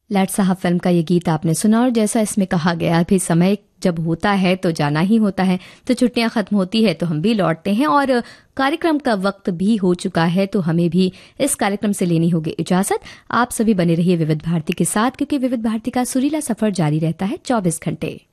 लाट साहब फिल्म का ये गीत आपने सुना और जैसा इसमें कहा गया भी समय जब होता है तो जाना ही होता है, तो छुट्टियां खत्म होती है तो हम भी लौटते हैं और कार्यक्रम का वक्त भी हो चुका है तो हमें भी इस कार्यक्रम से लेनी होगी इजाजत। आप सभी बने रहिए विविध भारती के साथ क्योंकि विविध भारती का सुरीला सफर जारी रहता है 24 घंटे।